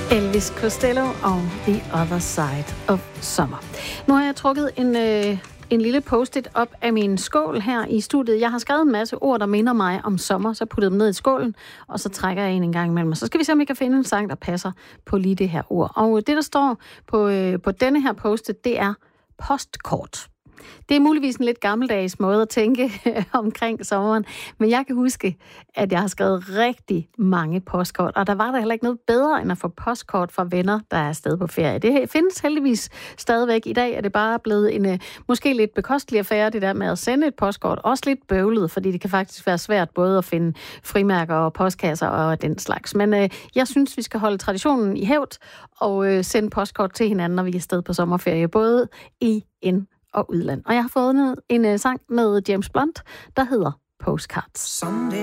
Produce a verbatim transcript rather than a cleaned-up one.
Elvis Costello og The Other Side of Summer. Nu har jeg trukket en, øh, en lille post-it op af min skål her i studiet. Jeg har skrevet en masse ord, der minder mig om sommer, så puttede dem ned i skålen, og så trækker jeg en en gang imellem. Så skal vi se, om vi kan finde en sang, der passer på lige det her ord. Og det, der står på, øh, på denne her post-it, det er postkort. Det er muligvis en lidt gammeldags måde at tænke omkring sommeren, men jeg kan huske, at jeg har skrevet rigtig mange postkort, og der var der heller ikke noget bedre end at få postkort fra venner, der er afsted på ferie. Det findes heldigvis stadigvæk. I dag er det bare blevet en uh, måske lidt bekostelig affære, det der med at sende et postkort. Også lidt bøvlet, fordi det kan faktisk være svært både at finde frimærker og postkasser og den slags. Men uh, jeg synes, vi skal holde traditionen i hævd og uh, sende postkort til hinanden, når vi er afsted på sommerferie, både i en og udland. Og jeg har fået en uh, sang med James Blunt, der hedder Postcards.